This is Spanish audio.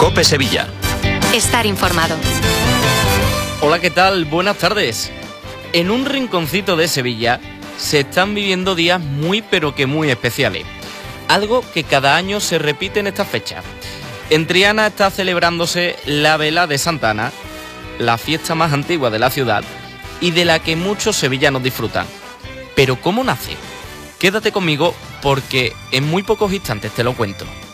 COPE Sevilla. Estar informado. Hola, ¿qué tal? Buenas tardes. En un rinconcito de Sevilla se están viviendo días muy pero que muy especiales. Algo que cada año se repite en esta fecha. En Triana está celebrándose la Vela de Santa Ana, la fiesta más antigua de la ciudad y de la que muchos sevillanos disfrutan. Pero ¿cómo nace? Quédate conmigo porque en muy pocos instantes te lo cuento.